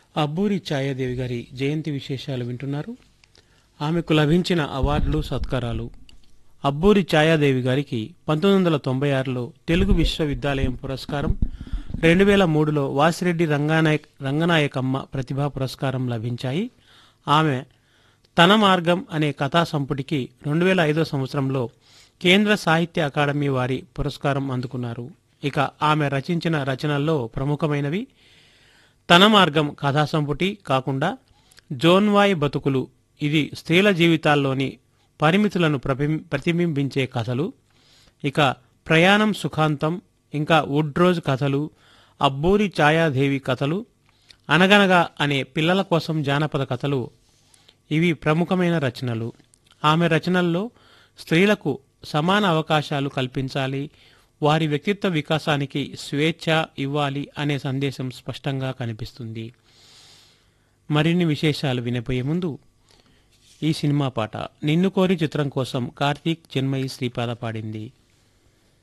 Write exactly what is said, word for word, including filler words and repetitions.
అబ్బూరి ఛాయాదేవి గారి జయంతి విశేషాలు వింటున్నారు. ఆమెకు లభించిన అవార్డులు సత్కారాలు. అబ్బూరి ఛాయాదేవి గారికి పంతొమ్మిది వందల తొంభై ఆరులో తెలుగు విశ్వవిద్యాలయం పురస్కారం, రెండు వేల మూడులో వాసిరెడ్డి రంగానాయక్ రంగనాయకమ్మ ప్రతిభా పురస్కారం లభించాయి. ఆమె తన మార్గం అనే కథా సంపుటికి రెండు వేల ఐదో సంవత్సరంలో కేంద్ర సాహిత్య అకాడమీ వారి పురస్కారం అందుకున్నారు. ఇక ఆమె రచించిన రచనల్లో ప్రముఖమైనవి తన మార్గం కథా సంపుటి కాకుండా జోన్వాయ్ బతుకులు, ఇది స్త్రీల జీవితాల్లోని పరిమితులను ప్రతిబింబించే కథలు, ఇక ప్రయాణం సుఖాంతం, ఇంకా వుడ్రోజ్ కథలు, అబ్బూరి ఛాయాదేవి కథలు, అనగనగా అనే పిల్లల కోసం జానపద కథలు ఇవి ప్రముఖమైన రచనలు. ఆమె రచనల్లో స్త్రీలకు సమాన అవకాశాలు కల్పించాలి, వారి వ్యక్తిత్వ వికాసానికి స్వేచ్ఛ ఇవ్వాలి అనే సందేశం స్పష్టంగా కనిపిస్తుంది. మరిన్ని విశేషాలు వినపోయే ముందు ఈ సినిమా పాట నిన్ను కోరి చిత్రం కోసం కార్తీక్, చిన్మయి, శ్రీపాద పాడింది.